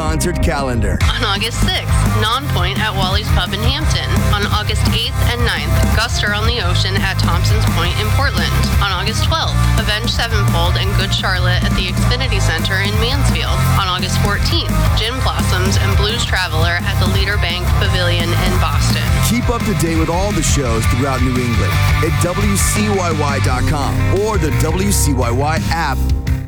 concert calendar. On August 6th, Nonpoint at Wally's Pub in Hampton. On August 8th and 9th, Guster on the Ocean at Thompson's Point in Portland. On August 12th, Avenged Sevenfold and Good Charlotte at the Xfinity Center in Mansfield. On August 14th, Gin Blossoms and Blues Traveler at the Leader Bank Pavilion in Boston. Keep up to date with all the shows throughout New England at WCYY.com or the WCYY app